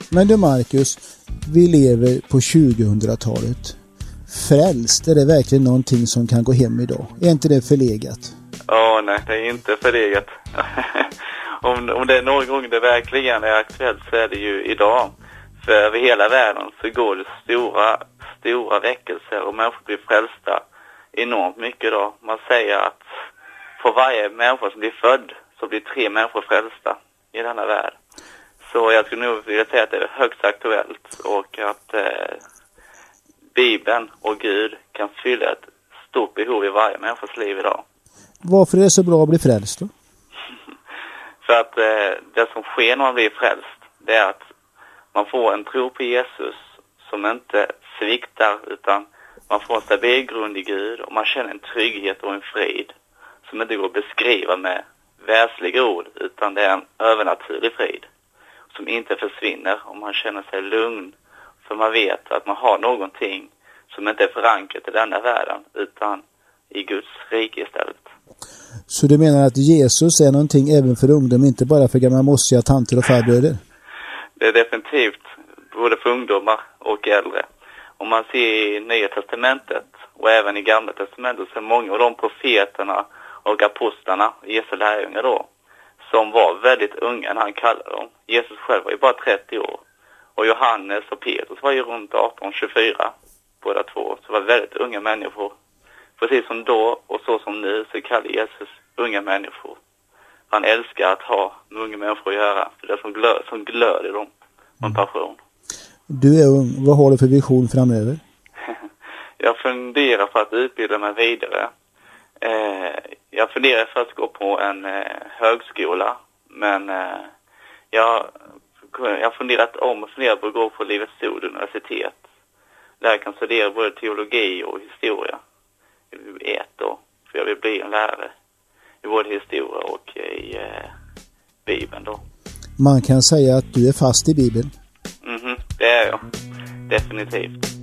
Men du Marcus, vi lever på 2000-talet. Frälst, är det verkligen någonting som kan gå hem idag? Är inte det förlegat? Nej, det är inte förlegat. om det är någon gång det verkligen är aktuellt så är det ju idag. För över hela världen så går det stora väckelser och människor blir frälsta enormt mycket idag. Man säger att för varje människa som blir född så blir 3 människor frälsta i denna värld. Så jag skulle nog vilja säga att det är högst aktuellt och att Bibeln och Gud kan fylla ett stort behov i varje människas liv idag. Varför är det så bra att bli frälst då? För att det som sker när man blir frälst, det är att man får en tro på Jesus som inte sviktar, utan man får en stabil grund i Gud och man känner en trygghet och en frid som inte går att beskriva med världsliga ord, utan det är en övernaturlig frid som inte försvinner om man känner sig lugn, för man vet att man har någonting som inte är förankrat i denna världen utan i Guds rike istället. Så du menar att Jesus är någonting även för ungdom, inte bara för gamla mossiga tanter och farbröder? Det är definitivt både för ungdomar och äldre. Om man ser i Nya testamentet och även i Gamla testamentet så är många av de profeterna och apostlarna, Jesu lärjungar då, som var väldigt unga när han kallade dem. Jesus själv var ju bara 30 år. Och Johannes och Petrus var ju runt 18-24, båda två. Så var väldigt unga människor. Precis som då och så som nu så kallar Jesus unga människor. Han älskar att ha med unga människor att göra. För det är som glöder dem. En passion. Du är ung. Vad har du för vision framöver? Jag funderar på att utbilda mig vidare. Jag funderar för att gå på en högskola. Men jag har funderat på att gå på Livets Ord universitet. Där jag kan studera både teologi och historia. För jag vill bli en lärare i både historia och i Bibeln då. Man kan säga att du är fast i Bibeln. Det är jag. Definitivt.